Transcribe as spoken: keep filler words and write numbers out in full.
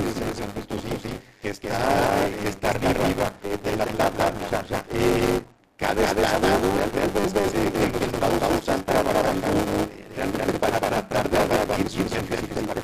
esto sí, que está, que está arriba de la plata, o sea, eh, cada estado realmente los estados usan para realmente para tratar de abatir sus beneficios